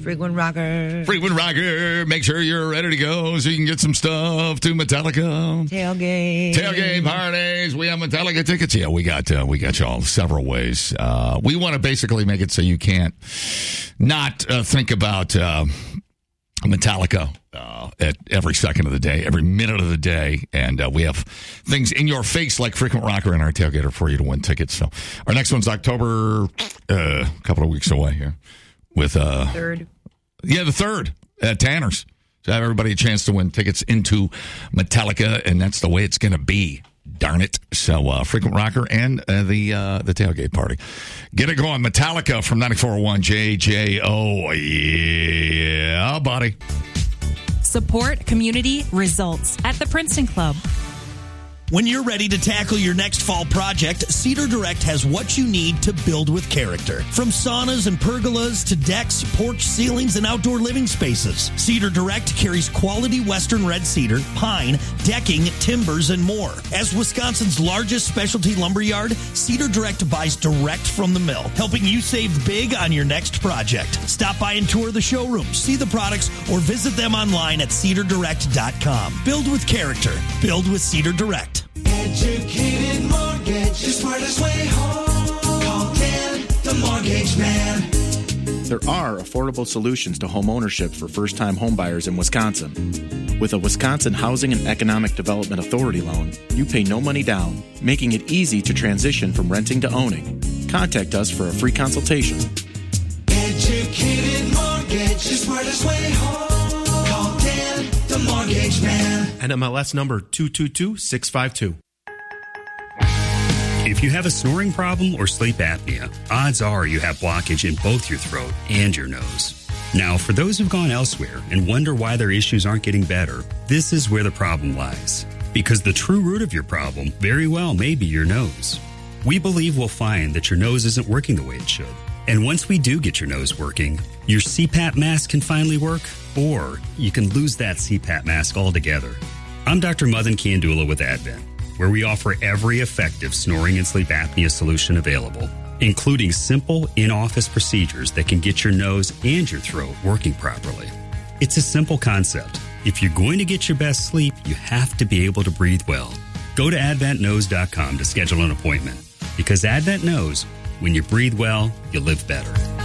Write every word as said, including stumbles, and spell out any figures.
Frequent rocker. Frequent rocker. Make sure you're ready to go so you can get some stuff to Metallica. Tailgate. Tailgate parties. We have Metallica tickets. Yeah, we got uh, we got y'all several ways. Uh, we want to basically make it so you can't not uh, think about uh, Metallica uh, at every second of the day, every minute of the day. And uh, we have things in your face like Frequent Rocker and our tailgater for you to win tickets. So our next one's October, uh, a couple of weeks away here. With uh, Third. Yeah, the third at Tanner's. To have everybody a chance to win tickets into Metallica, and that's the way it's going to be. Darn it. So, uh, Frequent Rocker and uh, the uh, the tailgate party. Get it going. Metallica from ninety-four point one J J O. Yeah, buddy. Support community results at the Princeton Club. When you're ready to tackle your next fall project, Cedar Direct has what you need to build with character. From saunas and pergolas to decks, porch ceilings, and outdoor living spaces, Cedar Direct carries quality Western red cedar, pine, decking, timbers, and more. As Wisconsin's largest specialty lumber yard, Cedar Direct buys direct from the mill, helping you save big on your next project. Stop by and tour the showroom, see the products, or visit them online at cedar direct dot com. Build with character. Build with Cedar Direct. Educated Mortgage, the smartest way home. Call Dan, the Mortgage Man. There are affordable solutions to home ownership for first-time homebuyers in Wisconsin. With a Wisconsin Housing and Economic Development Authority loan, you pay no money down, making it easy to transition from renting to owning. Contact us for a free consultation. Educated Mortgage, the smartest way home. Call Dan, the Mortgage Man. N M L S number two two two six five two. If you have a snoring problem or sleep apnea, odds are you have blockage in both your throat and your nose. Now, for those who've gone elsewhere and wonder why their issues aren't getting better, this is where the problem lies. Because the true root of your problem very well may be your nose. We believe we'll find that your nose isn't working the way it should. And once we do get your nose working, your C PAP mask can finally work, or you can lose that C PAP mask altogether. I'm Doctor Madan Kandula with Advent, where we offer every effective snoring and sleep apnea solution available, including simple in-office procedures that can get your nose and your throat working properly. It's a simple concept. If you're going to get your best sleep, you have to be able to breathe well. Go to advent nose dot com to schedule an appointment, because Advent knows when you breathe well, you live better.